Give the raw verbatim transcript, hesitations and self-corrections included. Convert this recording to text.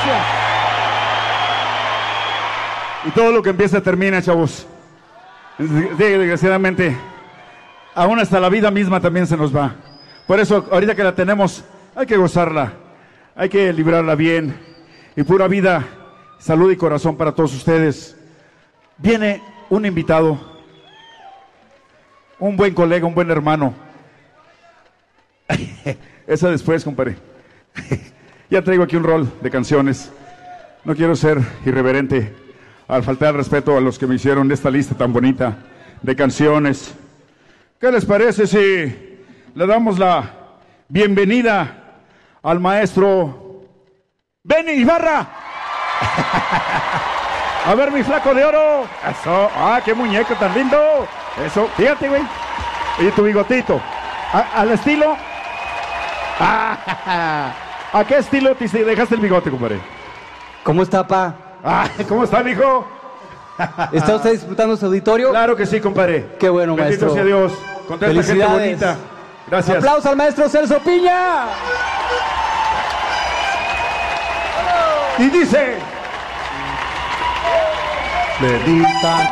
gracias. Y todo lo que empieza termina, chavos. Desgraciadamente, aún hasta la vida misma también se nos va. Por eso, ahorita que la tenemos, hay que gozarla, hay que librarla bien. Y pura vida, salud y corazón para todos ustedes. Viene un invitado, un buen colega, un buen hermano. Esa después, compadre. Ya traigo aquí un rol de canciones. No quiero ser irreverente al faltar el respeto a los que me hicieron esta lista tan bonita de canciones. ¿Qué les parece si le damos la bienvenida al maestro Benny Ibarra? A ver, mi flaco de oro. Eso. Ah, qué muñeco tan lindo. Eso. Fíjate, güey. Y tu bigotito. A, al estilo. Ah, ¿a qué estilo te dejaste el bigote, compadre? ¿Cómo está, pa? Ah, ¿cómo está, mijo? ¿Está usted disfrutando su auditorio? Claro que sí, compadre. Qué bueno, Bendito maestro. sea Dios. Con toda esta gente bonita. Gracias. ¡Aplausos al maestro Celso Piña! Y dice... Bendita